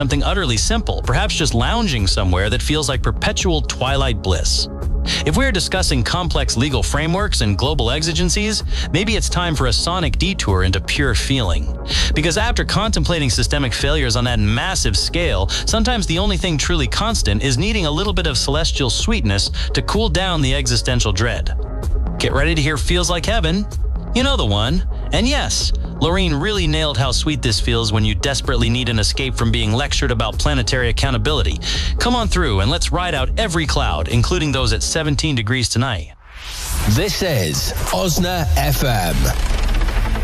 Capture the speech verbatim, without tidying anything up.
something utterly simple, perhaps just lounging somewhere that feels like perpetual twilight bliss. If we're discussing complex legal frameworks and global exigencies, maybe it's time for a sonic detour into pure feeling. Because after contemplating systemic failures on that massive scale, sometimes the only thing truly constant is needing a little bit of celestial sweetness to cool down the existential dread. Get ready to hear Feels Like Heaven. You know the one. And yes, Loreen really nailed how sweet this feels when you desperately need an escape from being lectured about planetary accountability. Come on through and let's ride out every cloud, including those at seventeen degrees tonight. This is Osna F M.